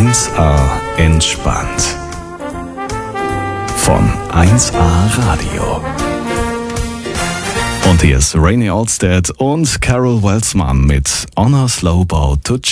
1A entspannt. Von 1A Radio. Und hier ist Rainy Alstead und Carol Welsman mit On a Slow Boat to